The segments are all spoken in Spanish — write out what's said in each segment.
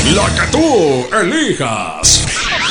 La que tú elijas.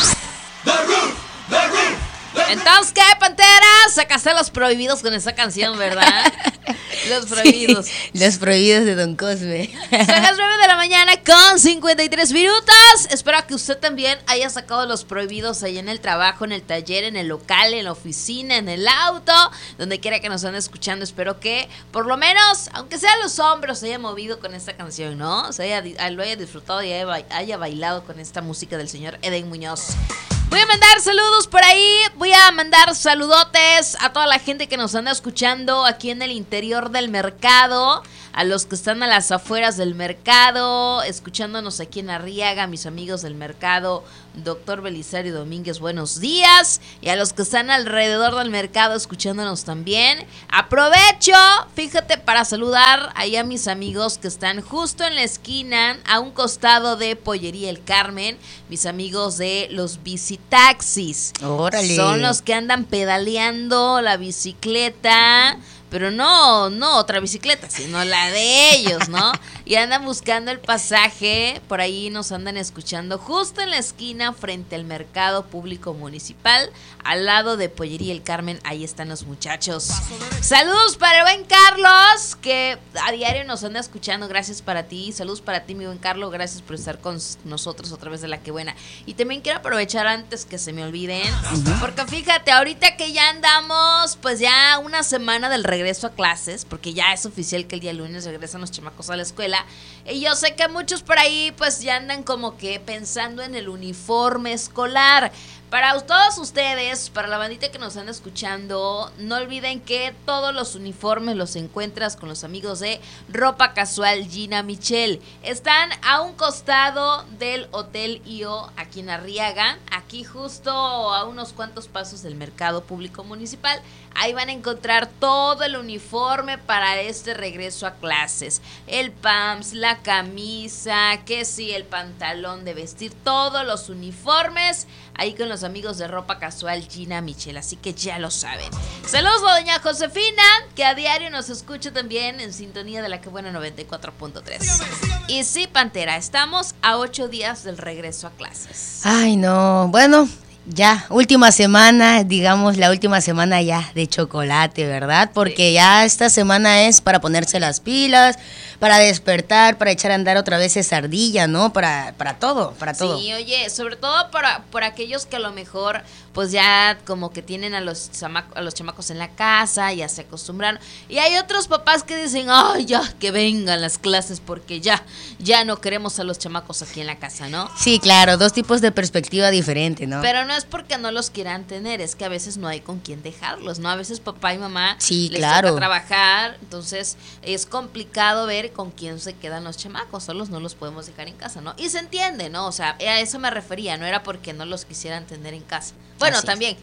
Entonces, ¿qué, Pantera? Sacaste Los Prohibidos con esa canción, ¿verdad? Los Prohibidos. Sí, Los Prohibidos de Don Cosme. Son las 9 de la mañana con 53 minutos. Espero que usted también haya sacado Los Prohibidos ahí en el trabajo, en el taller, en el local, en la oficina, en el auto, donde quiera que nos estén escuchando. Espero que, por lo menos, aunque sea los hombros, se haya movido con esta canción, ¿no? Lo haya disfrutado y haya bailado con esta música del señor Eden Muñoz. Voy a mandar saludos por ahí, voy a mandar saludotes a toda la gente que nos anda escuchando aquí en el interior del mercado, a los que están a las afueras del mercado, escuchándonos aquí en Arriaga, mis amigos del mercado, Doctor Belisario Domínguez, buenos días, y a los que están alrededor del mercado escuchándonos también. Aprovecho, fíjate, para saludar ahí a mis amigos que están justo en la esquina, a un costado de Pollería El Carmen, mis amigos de los bicitaxis. Órale. Son los que andan pedaleando la bicicleta, pero no otra bicicleta, sino la de ellos, ¿no? Y andan buscando el pasaje, por ahí nos andan escuchando justo en la esquina frente al mercado público municipal, al lado de Pollería El Carmen, ahí están los muchachos. Saludos para el buen Carlos, que a diario nos anda escuchando, gracias para ti, saludos para ti mi buen Carlos, gracias por estar con nosotros otra vez de La Que Buena. Y también quiero aprovechar antes que se me olviden, porque fíjate, ahorita que ya andamos, pues ya una semana del regreso a clases, porque ya es oficial que el día lunes regresan los chamacos a la escuela, y yo sé que muchos por ahí pues ya andan como que pensando en el uniforme escolar. Para todos ustedes, para la bandita que nos anda escuchando, no olviden que todos los uniformes los encuentras con los amigos de Ropa Casual Gina Michel. Están a un costado del Hotel IO aquí en Arriaga, aquí justo a unos cuantos pasos del mercado público municipal. Ahí van a encontrar todo el uniforme para este regreso a clases. El pants, la camisa, que sí, el pantalón de vestir, todos los uniformes ahí con los amigos de Ropa Casual Gina Michel, así que ya lo saben. Saludos a doña Josefina, que a diario nos escucha también en sintonía de La Que Buena 94.3. Y sí, Pantera, estamos a 8 días del regreso a clases. Ay, no, bueno, ya, última semana, digamos la última semana ya de chocolate, ¿verdad? Porque ya esta semana es para ponerse las pilas, para despertar, para echar a andar otra vez esa ardilla, ¿no? Para todo, para todo. Sí, oye, sobre todo por aquellos que a lo mejor pues ya como que tienen a los chamacos en la casa, ya se acostumbraron. Y hay otros papás que dicen, ay, ya, que vengan las clases porque ya no queremos a los chamacos aquí en la casa, ¿no? Sí, claro, dos tipos de perspectiva diferente, ¿no? Pero no es porque no los quieran tener, es que a veces no hay con quién dejarlos, ¿no? A veces papá y mamá sí, les claro, toca trabajar, entonces es complicado ver con quién se quedan los chamacos, solos no los podemos dejar en casa, ¿no? Y se entiende, ¿no? O sea, a eso me refería, no era porque no los quisieran tener en casa. Bueno, así también.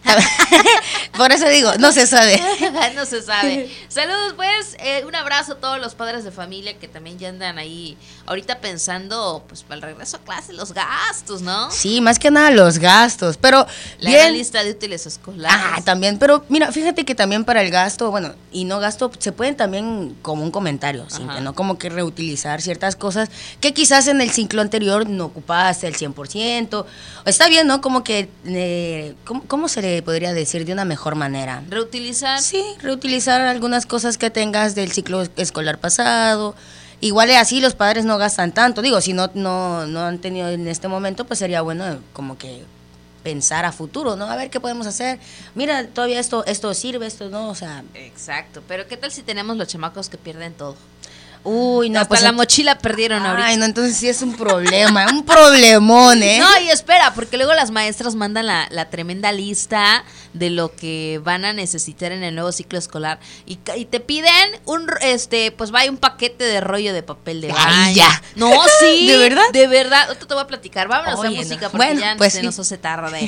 Por eso digo, no se sabe. No se sabe. Saludos, pues, un abrazo a todos los padres de familia que también ya andan ahí ahorita pensando, pues, para el regreso a clase, los gastos, ¿no? Sí, más que nada los gastos, pero la bien, lista de útiles escolares. También, pero mira, fíjate que también para el gasto, bueno, y no gasto, se pueden también como un comentario, simple, ¿no? Como que reutilizar ciertas cosas que quizás en el ciclo anterior no ocupaste el 100%. Está bien, ¿no? Como que, ¿cómo se le podría decir de una mejor manera? ¿Reutilizar? Sí, reutilizar algunas cosas que tengas del ciclo escolar pasado. Igual así los padres no gastan tanto. Digo, si no han tenido en este momento, pues sería bueno como que pensar a futuro, ¿no? A ver qué podemos hacer. Mira, todavía esto sirve, esto no, o sea. Exacto, pero ¿qué tal si tenemos los chamacos que pierden todo? Uy, no, hasta pues la mochila perdieron ahorita. Ay, no, entonces sí es un problema, un problemón, ¿eh? No, y espera, porque luego las maestras mandan la tremenda lista de lo que van a necesitar en el nuevo ciclo escolar y te piden pues vaya un paquete de rollo de papel de baño. Ay, ya. No, sí. ¿De verdad? De verdad. Ahorita te voy a platicar. Vámonos a música porque bueno, ya pues se sí. nos hace tarde.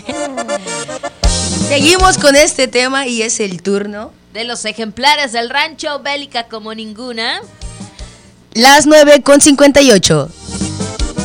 Seguimos con este tema y es el turno de los ejemplares del rancho, bélica como ninguna. Las 9:58.